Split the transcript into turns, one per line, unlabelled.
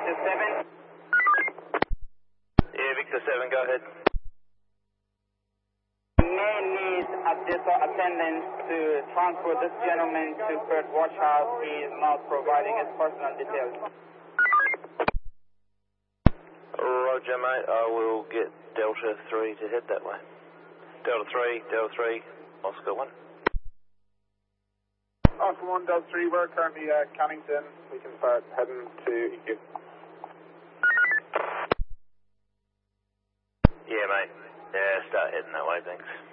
Victor 7.
Yeah, Victor 7, go ahead.
May need additional attendance to transport this gentleman to Perth Watch House. He is not providing his personal details.
Roger, mate. I will get Delta 3 to head that way. Delta 3, Oscar 1.
Oscar 1, Delta 3, we're currently at Cannington. We can start heading to EQ.
Yeah, mate. Yeah, start heading that way, thanks.